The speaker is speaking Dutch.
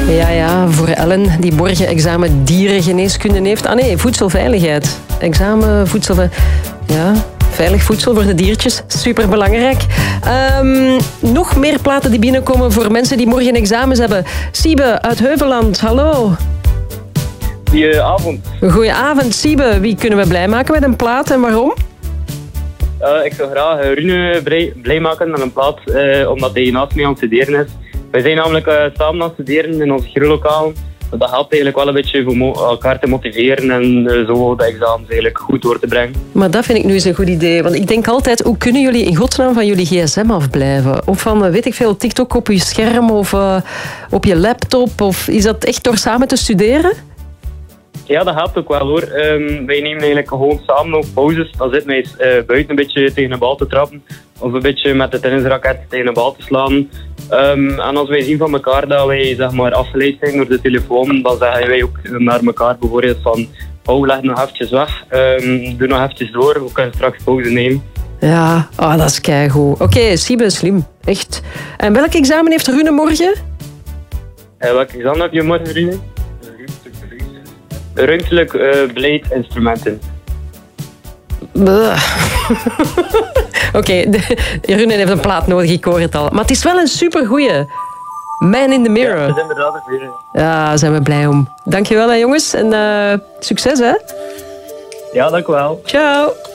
Ja, voor Ellen, die morgen examen dierengeneeskunde heeft. Ah nee, voedselveiligheid. Examen voedselveiligheid. Ja, veilig voedsel voor de diertjes. Superbelangrijk. Nog meer platen die binnenkomen voor mensen die morgen examens hebben. Siebe uit Heuveland, hallo. Goedenavond. Goedenavond, Siebe. Wie kunnen we blij maken met een plaat en waarom? Ik zou graag Rune blij maken met een plaat, omdat hij naast mij aan het studeren is. Wij zijn namelijk samen aan het studeren in ons giro-lokaal. Dat helpt eigenlijk wel een beetje voor elkaar te motiveren en zo de examens eigenlijk goed door te brengen. Maar dat vind ik nu eens een goed idee. Want ik denk altijd, hoe kunnen jullie in godsnaam van jullie gsm afblijven? Of van, weet ik veel, TikTok op je scherm of op je laptop? Of is dat echt door samen te studeren? Ja, dat helpt ook wel hoor. Wij nemen eigenlijk gewoon samen ook pauzes. Dan zitten wij buiten een beetje tegen een bal te trappen. Of een beetje met de tennisraket tegen een bal te slaan. En als wij zien van elkaar dat wij zeg maar, afgeleid zijn door de telefoon, dan zeggen wij ook naar elkaar bijvoorbeeld van oh, leg nog eventjes weg. Doe nog eventjes door, we kunnen straks pauze nemen. Ja, dat is keigoed. Oké, Siebe, slim. Echt. En welk examen heeft Rune morgen? Welk examen heb je morgen, Rune? Ruimtelijk beleidinstrumenten. Oké, Rune heeft een plaat nodig, ik hoor het al. Maar het is wel een supergoeie. Man in the Mirror. Ja, dat is inderdaad een goeie. Ja, daar zijn we blij om. Dankjewel hè, jongens. En succes hè. Ja, dank u wel. Ciao.